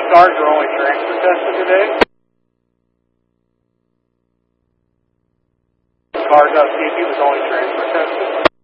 cars are only transfer tested today. Cars out CP was only transfer tested.